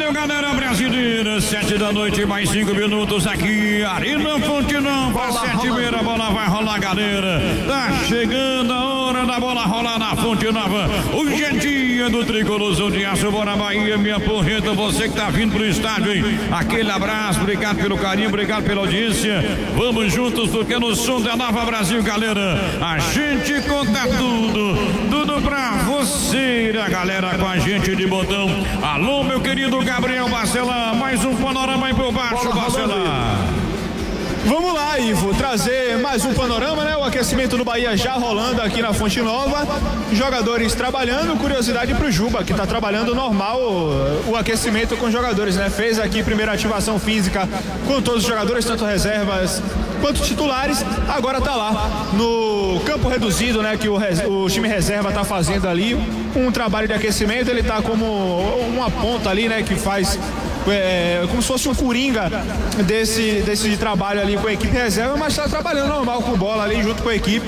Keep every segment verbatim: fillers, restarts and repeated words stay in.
Valeu, galera brasileira. Sete da noite, mais cinco minutos aqui. Arena Fonte Nova, sete e meia, a bola vai rolar, galera. Tá chegando a hora da bola rolar na Fonte Nova. Hoje é dia do Tricolorzão de Aço, bora Bahia, minha porreta. Você que tá vindo pro estádio, hein? Aquele abraço, obrigado pelo carinho, obrigado pela audiência. Vamos juntos, porque no som da Nova Brasil, galera, a gente conta tudo, tudo pra você, a galera com a gente de botão. Alô, meu querido Gabriel Bacelar, mais um panorama aí por baixo, Bacelar. Vamos lá, Ivo, trazer mais um panorama, né? O aquecimento do Bahia já rolando aqui na Fonte Nova, jogadores trabalhando, curiosidade pro Juba, que tá trabalhando normal o, o aquecimento com os jogadores, né? Fez aqui primeira ativação física com todos os jogadores, tanto reservas quanto titulares, agora tá lá no campo reduzido, né? Que o, o time reserva tá fazendo ali um trabalho de aquecimento, ele tá como uma ponta ali, né? Que faz É, como se fosse um coringa desse, desse trabalho ali com a equipe reserva, mas está trabalhando normal com bola ali junto com a equipe.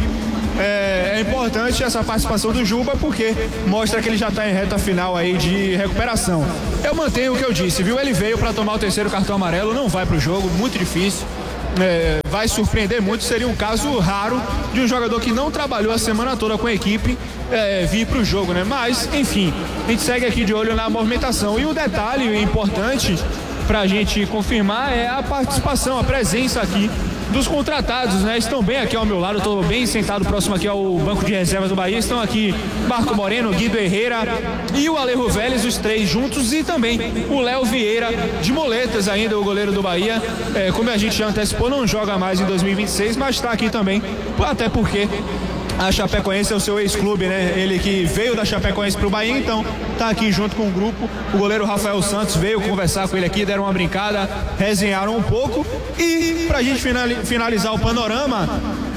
É, é importante essa participação do Juba, porque mostra que ele já está em reta final aí de recuperação. Eu mantenho o que eu disse, viu? Ele veio para tomar o terceiro cartão amarelo, não vai para o jogo, muito difícil. É, vai surpreender muito, seria um caso raro de um jogador que não trabalhou a semana toda com a equipe é, vir para o jogo, né? Mas, enfim, a gente segue aqui de olho na movimentação. E o detalhe importante para a gente confirmar é a participação, a presença aqui dos contratados, né? Estão bem aqui ao meu lado, estou bem sentado próximo aqui ao banco de reservas do Bahia. Estão aqui Marco Moreno, Guido Herrera e o Alejo Vélez, os três juntos, e também o Léo Vieira de Moletas, ainda o goleiro do Bahia. É, como a gente já antecipou, não joga mais em dois mil e vinte e seis, mas está aqui também, até porque a Chapecoense é o seu ex-clube, né? Ele que veio da Chapecoense pro Bahia, então tá aqui junto com o grupo. O goleiro Rafael Santos veio conversar com ele aqui, deram uma brincada, resenharam um pouco. E pra gente finalizar o panorama,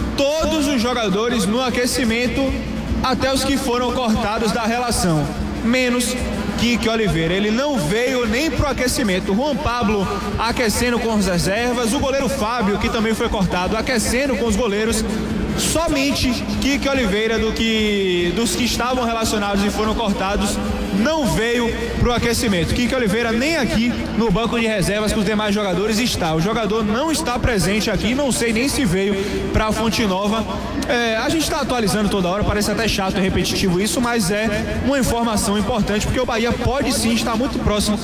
todos os jogadores no aquecimento, até os que foram cortados da relação, menos Kike Oliveira. Ele não veio nem pro aquecimento. Juan Pablo aquecendo com as reservas, o goleiro Fábio, que também foi cortado, aquecendo com os goleiros. Somente Kike Oliveira, do que, dos que estavam relacionados e foram cortados, não veio para o aquecimento. Kike Oliveira nem aqui no banco de reservas com os demais jogadores está. O jogador não está presente aqui, não sei nem se veio para a Fonte Nova. É, a gente está atualizando toda hora, parece até chato e repetitivo isso, mas é uma informação importante, porque o Bahia pode sim estar muito próximo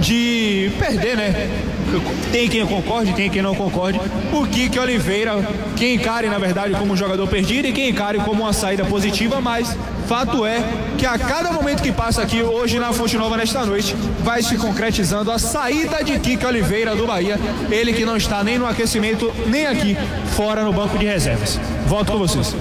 de perder, né? Tem quem concorde, tem quem não concorde. O Kike Oliveira, quem encare na verdade como um jogador perdido e quem encare como uma saída positiva, mas fato é que a cada momento que passa aqui hoje na Fonte Nova nesta noite, vai se concretizando a saída de Kike Oliveira do Bahia, ele que não está nem no aquecimento, nem aqui fora no banco de reservas. Volto com vocês.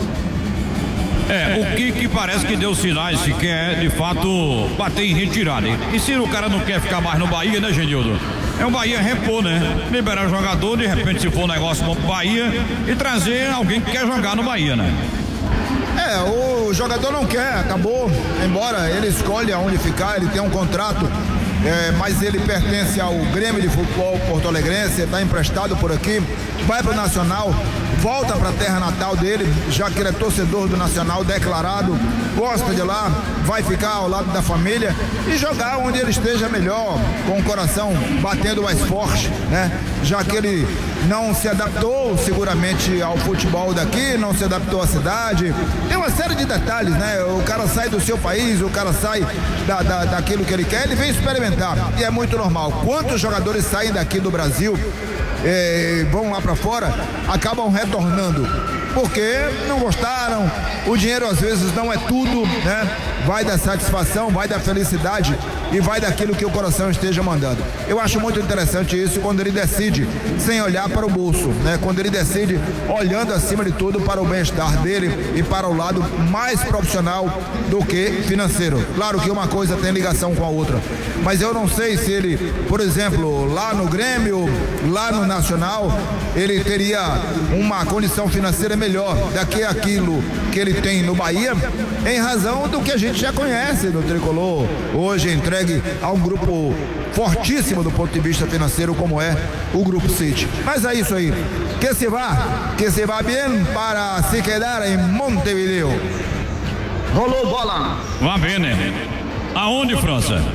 É, o Kike parece que deu sinais que quer, de fato, bater em retirada. E se o cara não quer ficar mais no Bahia, né, Genildo? É o Bahia repor, né? Liberar o jogador, de repente, se for um negócio bom pro Bahia, e trazer alguém que quer jogar no Bahia, né? É, o jogador não quer, acabou, embora ele escolhe aonde ficar, ele tem um contrato, é, mas ele pertence ao Grêmio de Futebol Porto-Alegrense, está emprestado por aqui, vai para o Nacional, volta para a terra natal dele, já que ele é torcedor do Nacional declarado, gosta de lá, vai ficar ao lado da família e jogar onde ele esteja melhor, com o coração batendo mais forte, né? Já que ele não se adaptou seguramente ao futebol daqui, não se adaptou à cidade, tem uma série de detalhes, né? O cara sai do seu país, o cara sai da, da, daquilo que ele quer, ele vem experimentar, e é muito normal. Quantos jogadores saem daqui do Brasil, eh, vão lá para fora, acabam retornando porque não gostaram, o dinheiro às vezes não é tudo, né? Vai da satisfação, vai da felicidade e vai daquilo que o coração esteja mandando. Eu acho muito interessante isso quando ele decide sem olhar para o bolso, né? Quando ele decide olhando acima de tudo para o bem-estar dele e para o lado mais profissional do que financeiro. Claro que uma coisa tem ligação com a outra, mas eu não sei se ele, por exemplo, lá no Grêmio, lá no Nacional, ele teria uma condição financeira melhor do que aquilo que ele tem no Bahia, em razão do que a gente já conhece do Tricolor, hoje entregue a um grupo fortíssimo do ponto de vista financeiro, como é o Grupo City. Mas é isso aí, que se vá, que se vá bem para se quedar em Montevideo. Rolou bola. Vá bem, né? Aonde, França?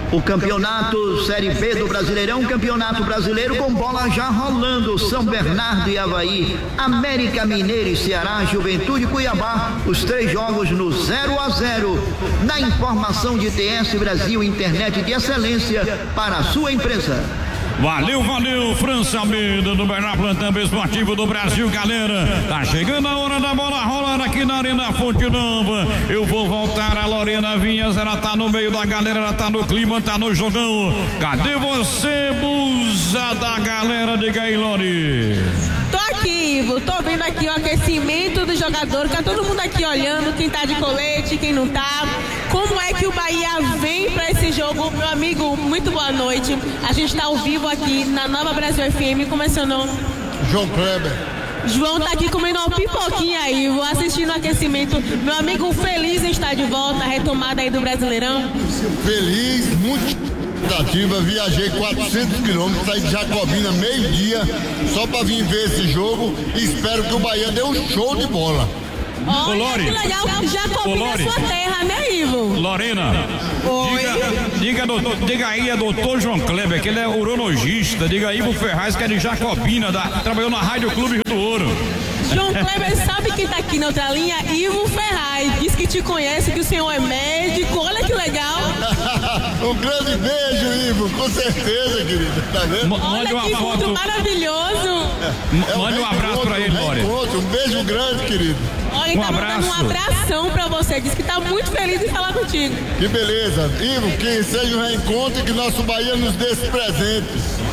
O campeonato Série B do Brasileirão, campeonato brasileiro com bola já rolando. São Bernardo e Avaí, América Mineiro e Ceará, Juventude e Cuiabá, os três jogos no zero a zero. Na informação de T S Brasil, internet de excelência para a sua empresa. Valeu, valeu, França Almeida do Bernardo, também esportivo do Brasil, galera. Tá chegando a hora da bola rolando aqui na Arena Fonte Nova. Eu vou voltar a Lorena Vinhas, ela tá no meio da galera, ela tá no clima, tá no jogão. Cadê você, musa da galera? Diga aí, Lori. Tô aqui, Ivo, tô vendo aqui o aquecimento do jogador, tá todo mundo aqui olhando, quem tá de colete, quem não tá. Como é que o Bahia vem pra esse jogo? Meu amigo, muito boa noite. A gente tá ao vivo aqui na Nova Brasil F M, começando. João Kleber. João tá aqui comendo uma pipoquinha aí, vou assistindo o aquecimento. Meu amigo, feliz em estar de volta, a retomada aí do Brasileirão. Feliz, muito expectativa, viajei quatrocentos quilômetros, saí de Jacobina meio-dia, só pra vir ver esse jogo e espero que o Bahia dê um show de bola. Olha, Ô, Lori. que legal, Jacobina é sua terra, né, Ivo? Lorena, Oi. diga, diga, doutor, diga aí a doutor João Kleber, que ele é urologista. Diga aí pro Ferraz, que é de Jacobina, da, trabalhou na Rádio Clube Rio do Ouro. João Kleber sabe quem tá aqui na outra linha? Ivo Ferraz, diz que te conhece, que o senhor é médico, olha que legal. Um grande beijo, Ivo, com certeza, querido. Tá vendo? Mande Olha que uma mundo foto. maravilhoso. É um Mande um abraço pra ele, Lore. reencontro, Um beijo grande, querido. Olha, ele Um tá mandando um abraço. abração pra você, diz que tá muito feliz em falar contigo. Que beleza. Ivo, que seja um reencontro e que nosso Bahia nos dê esse presente.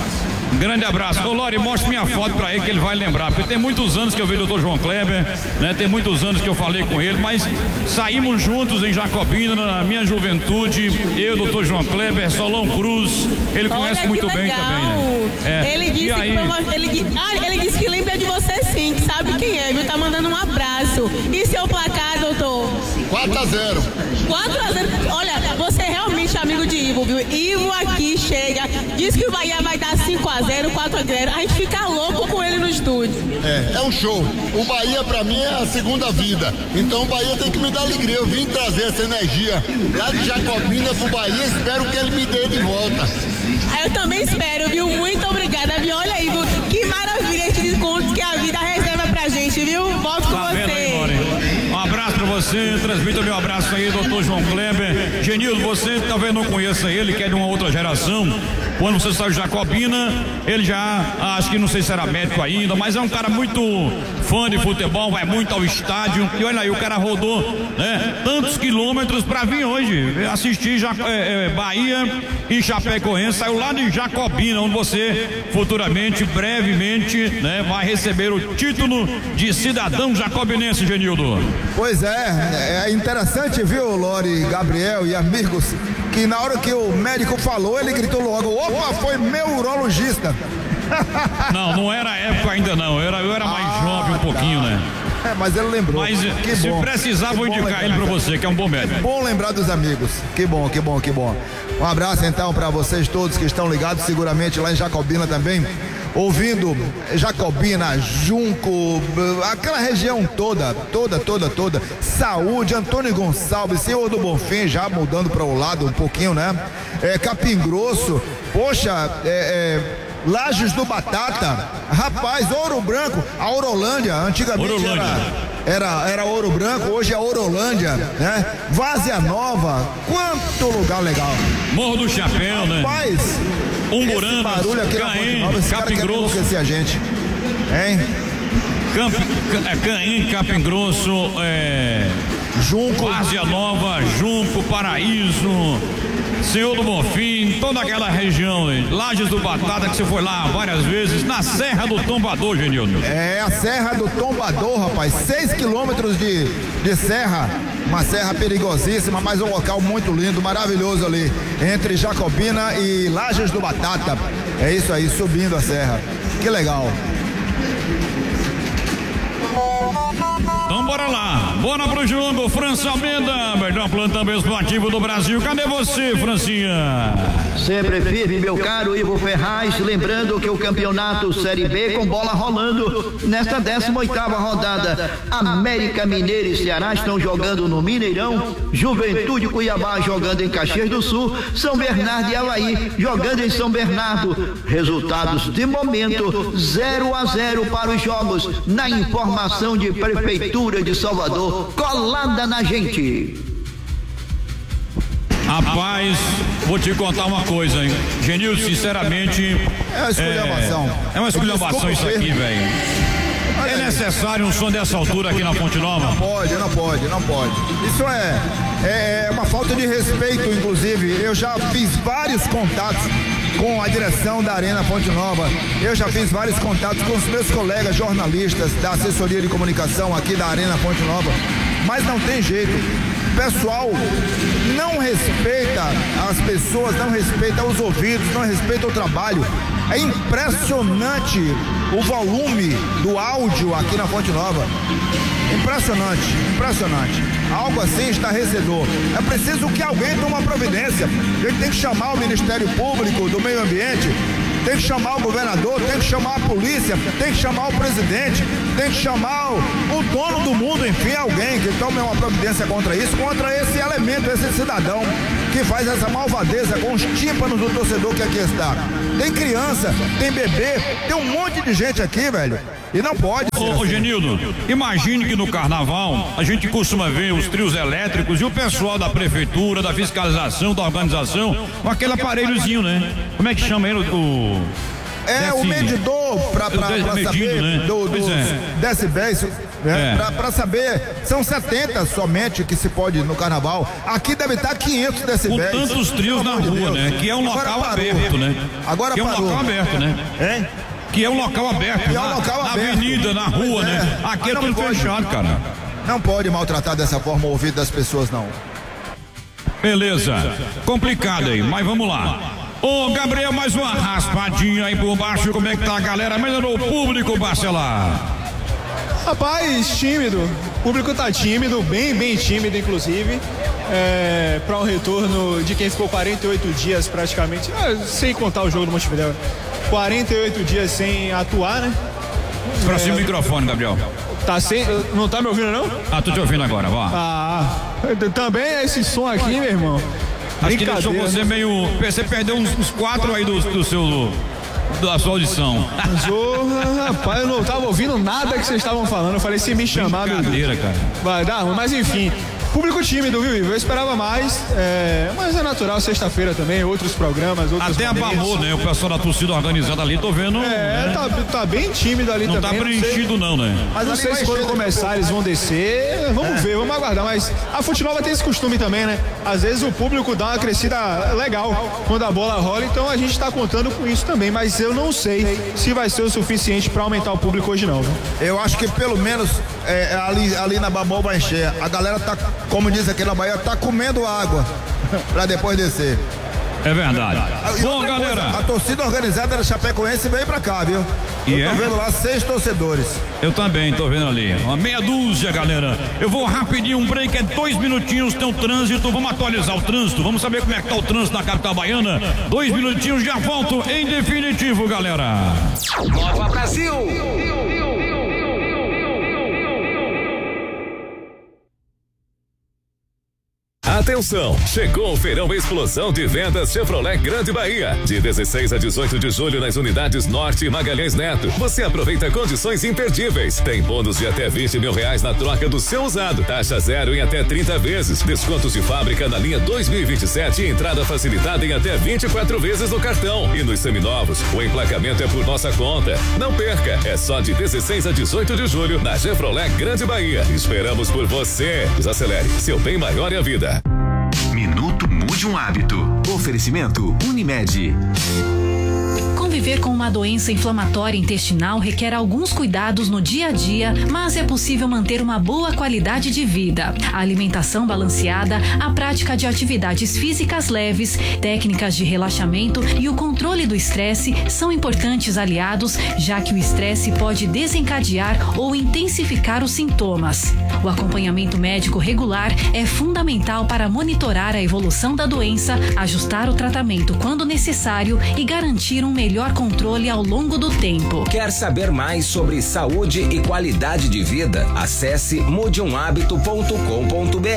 Um grande abraço. Ô, Lori, mostre minha foto pra ele que ele vai lembrar. Porque tem muitos anos que eu vi o doutor João Kleber, né? Tem muitos anos que eu falei com ele, mas saímos juntos em Jacobina, na minha juventude. Eu, doutor João Kleber, Solon Cruz. Ele conhece Olha, muito que bem legal. também, né? É. Ele disse E aí? que foi uma- ele, di- ah, ele disse que lembra de você sim, que sabe quem é, viu? Tá mandando um abraço. E seu placar, doutor? quatro a zero. quatro a zero. Olha, você é realmente amigo de Ivo, viu? Ivo aqui chega, diz que o Bahia vai dar cinco a zero, quatro a zero. A gente fica louco com ele no estúdio. É, é um show. O Bahia pra mim é a segunda vida. Então o Bahia tem que me dar alegria. Eu vim trazer essa energia lá de Jacobina pro Bahia. Espero que ele me dê de volta. Aí eu também espero, viu? Muito obrigada, viu? Olha aí, viu? Que maravilha esse desconto que a vida reserva pra gente, viu? Volto com Tá vendo aí, você. Lori? Um abraço pra você, transmita meu abraço aí, doutor João Kleber. Genildo, você talvez não conheça ele, que é de uma outra geração. Quando você saiu de Jacobina, ele já, acho que não sei se era médico ainda, mas é um cara muito fã de futebol, vai muito ao estádio. E olha aí, o cara rodou, né, tantos quilômetros pra vir hoje assistir Ja- é, é, Bahia e Chapecoense. Saiu lá de Jacobina, onde você futuramente, brevemente, né, vai receber o título de cidadão jacobinense, Genildo. Pois é, é interessante, viu, Lori, Gabriel e amigos, que na hora que o médico falou, ele gritou logo: opa, foi meu urologista. Não, não era época ainda não, eu era, eu era mais Ah, jovem um pouquinho, tá. né? É, mas ele lembrou. Mas Que se bom. precisar, Que vou bom indicar lembrar. ele pra você, que é um bom médico. Bom lembrar dos amigos. Que bom, que bom, que bom. Um abraço então para vocês todos que estão ligados, seguramente lá em Jacobina também, ouvindo Jacobina, Junco, aquela região toda, toda, toda, toda. Saúde, Antônio Gonçalves, Senhor do Bonfim, já mudando para o lado um pouquinho, né? É, Capim Grosso, poxa, é, é, Lajes do Batata, rapaz, Ouro Branco, a Orolândia, antigamente Orolândia. era, era, era Ouro Branco, hoje é Orolândia, né? Várzea Nova, quanto lugar legal. Morro do Chapéu, né? Rapaz, esse Umburana, barulho aqui na Fonte Caém, Nova, esse cara Capim quer Grosso, enlouquecer a gente, hein? Camp, é, Caém, Capim Grosso, é, Junco, Várzea Nova, Junco, Paraíso, Senhor do Bonfim, toda aquela região, hein? Lajes do Batata, que você foi lá várias vezes, na Serra do Tombador, Genildo. é a Serra do Tombador, rapaz, seis quilômetros de, de serra, uma serra perigosíssima, mas um local muito lindo, maravilhoso ali, entre Jacobina e Lajes do Batata. É isso aí, subindo a serra, que legal. Então bora lá, bora pro jogo, França Almeida, melhor plantão esportivo do Brasil. Cadê você, Francinha? Sempre firme, meu caro Ivo Ferraz, lembrando que o campeonato Série B com bola rolando nesta décima oitava rodada. América Mineiro e Ceará estão jogando no Mineirão, Juventude Cuiabá jogando em Caxias do Sul, São Bernardo e Avaí jogando em São Bernardo. Resultados de momento zero a zero para os jogos, na informação de Prefeitura de Salvador, colada na gente. Rapaz, vou te contar uma coisa, hein? Genil, sinceramente. É uma esculhambação. É, é uma esculhambação isso aqui, velho. É necessário um som dessa altura aqui na Fonte Nova? Não pode, não pode, não pode. Isso é, é uma falta de respeito, inclusive. Eu já fiz vários contatos com a direção da Arena Fonte Nova. Eu já fiz vários contatos com os meus colegas jornalistas da assessoria de comunicação aqui da Arena Fonte Nova. Mas não tem jeito. O pessoal não respeita as pessoas, não respeita os ouvidos, não respeita o trabalho. É impressionante o volume do áudio aqui na Fonte Nova. Impressionante, impressionante. Algo assim estarrecedor. É preciso que alguém tome uma providência. A gente tem que chamar o Ministério Público do Meio Ambiente, tem que chamar o governador, tem que chamar a polícia, tem que chamar o presidente, tem que chamar o, o dono do mundo, enfim, alguém que tome uma providência contra isso, contra esse elemento, esse cidadão que faz essa malvadeza com os tímpanos do torcedor que aqui está. Tem criança, tem bebê, tem um monte de gente aqui, velho. E não pode ser. Ô, assim. ô Genildo, imagine que no carnaval a gente costuma ver os trios elétricos e o pessoal da prefeitura, da fiscalização, da organização, com aquele aparelhozinho, né? Como é que chama ele? O... É Deci... o medidor pra, pra, pra medido, saber né? do, dos é. decibéis, né? É. Pra, pra saber, são setenta somente que se pode no carnaval. Aqui deve estar quinhentos Com decibéis. tantos trios na rua, de né? Que é um Agora local parou. aberto, né? Agora que é um parou. local aberto, né? Hein? Que é um local aberto. Que é um na, local na aberto. avenida, na rua, Pois né? é. Aqui é Mas não tudo pode. fechado, cara. Não pode maltratar dessa forma o ouvido das pessoas, não. Beleza. Complicado aí, mas vamos lá. Ô, Gabriel, mais uma raspadinha aí por baixo. Como é que tá a galera? Melhorou o público, Barcelar? Rapaz, tímido. O público tá tímido, bem, bem tímido, inclusive. É, para um retorno de quem ficou quarenta e oito dias praticamente, é, sem contar o jogo do Montevidéu. quarenta e oito dias sem atuar, né? Próximo É, microfone, Gabriel. Tá sem. Não tá me ouvindo, não? Ah, tô te ouvindo agora, vá. Ah, também é esse som aqui, meu irmão. Acho que deixou Brincadeira, você né? meio. Você perdeu uns, uns quatro aí do, do seu. da sua audição. Zorra, rapaz, eu não tava ouvindo nada que vocês estavam falando. Eu falei, se me chamar. Brincadeira, cara. Vai dar ruim, mas enfim. Público tímido, viu, Ivo? Eu esperava mais, é, mas é natural, sexta-feira também, outros programas, outros Até momentos. abalou, né? O pessoal da torcida organizada ali, tô vendo. É, né? tá, tá bem tímido ali Não também. tá preenchido, não, né? Mas não ali sei vai se quando encher começar eles vão descer. Vamos ver, vamos aguardar. Mas a Fonte Nova tem esse costume também, né? Às vezes o público dá uma crescida legal quando a bola rola, então a gente tá contando com isso também. Mas eu não sei se vai ser o suficiente pra aumentar o público hoje, não. Viu? Eu acho que pelo menos é, ali, ali na Bamol vai encher. A galera tá, como diz aqui na Bahia, tá comendo água pra depois descer. É verdade. E Bom, outra galera. coisa, a torcida organizada da Chapecoense veio pra cá, viu? E Eu tô é? vendo lá seis torcedores. Eu também tô vendo ali. Uma meia dúzia, galera. Eu vou rapidinho, um break, é dois minutinhos, tem o trânsito. Vamos atualizar o trânsito. Vamos saber como é que tá o trânsito na capital baiana. Dois minutinhos, já volto em definitivo, galera. Nova Brasil. Atenção, chegou o Feirão Explosão de Vendas Chevrolet Grande Bahia. De dezesseis a dezoito de julho nas unidades Norte e Magalhães Neto. Você aproveita condições imperdíveis. Tem bônus de até vinte mil reais na troca do seu usado. Taxa zero em até trinta vezes. Descontos de fábrica na linha dois mil e vinte e sete e entrada facilitada em até vinte e quatro vezes no cartão. E nos seminovos, o emplacamento é por nossa conta. Não perca, é só de dezesseis a dezoito de julho na Chevrolet Grande Bahia. Esperamos por você. Desacelere, seu bem maior é a vida. Minuto Mude um Hábito. Oferecimento Unimed. Com Conviver com uma doença inflamatória intestinal requer alguns cuidados no dia a dia, mas é possível manter uma boa qualidade de vida. A alimentação balanceada, a prática de atividades físicas leves, técnicas de relaxamento e o controle do estresse são importantes aliados, já que o estresse pode desencadear ou intensificar os sintomas. O acompanhamento médico regular é fundamental para monitorar a evolução da doença, ajustar o tratamento quando necessário e garantir um melhor controle ao longo do tempo. Quer saber mais sobre saúde e qualidade de vida? Acesse mude um hábito ponto com ponto br.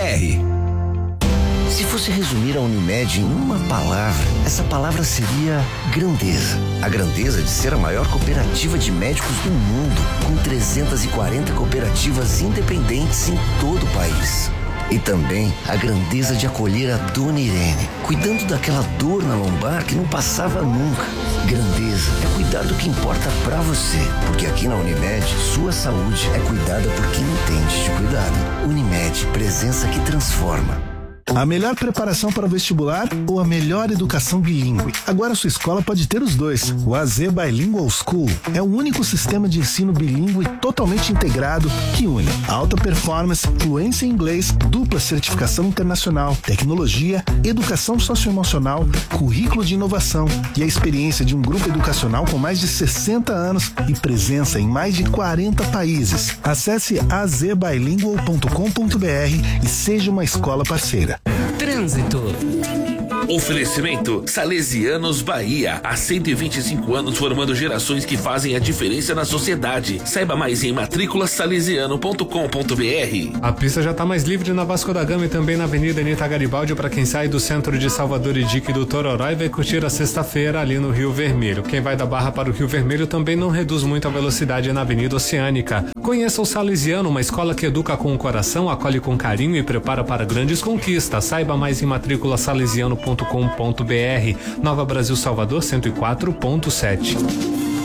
Se fosse resumir a Unimed em uma palavra, essa palavra seria grandeza. A grandeza de ser a maior cooperativa de médicos do mundo, com trezentas e quarenta cooperativas independentes em todo o país. E também a grandeza de acolher a Dona Irene, cuidando daquela dor na lombar que não passava nunca. Grandeza é cuidar do que importa pra você, porque aqui na Unimed, sua saúde é cuidada por quem entende de cuidado. Unimed, presença que transforma. A melhor preparação para o vestibular ou a melhor educação bilíngue? Agora sua escola pode ter os dois. O A Z Bilingual School é o único sistema de ensino bilíngue totalmente integrado que une alta performance, fluência em inglês, dupla certificação internacional, tecnologia, educação socioemocional, currículo de inovação e a experiência de um grupo educacional com mais de sessenta anos e presença em mais de quarenta países. Acesse a z bilingual ponto com ponto br e seja uma escola parceira. Trânsito. Oferecimento Salesianos Bahia. Há cento e vinte e cinco anos formando gerações que fazem a diferença na sociedade. Saiba mais em matrícula salesiano ponto com ponto br. A pista já está mais livre na Vasco da Gama e também na Avenida Anita Garibaldi para quem sai do centro de Salvador e Dique do Tororó e vai curtir a sexta-feira ali no Rio Vermelho. Quem vai da Barra para o Rio Vermelho também não reduz muito a velocidade na Avenida Oceânica. Conheça o Salesiano, uma escola que educa com o coração, acolhe com carinho e prepara para grandes conquistas. Saiba mais em matrícula salesiano ponto com ponto br. Nova Brasil Salvador cento e quatro ponto sete.